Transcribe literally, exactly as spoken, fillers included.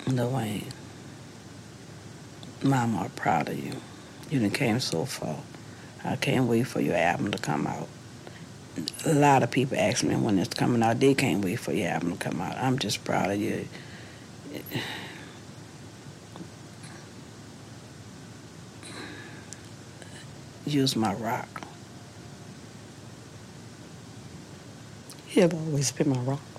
Lil Wayne, Mama, I'm proud of you. You done came so far. I can't wait for your album to come out. A lot of people ask me when it's coming out. They can't wait for your album to come out. I'm just proud of you. Use my rock. You've always been my rock.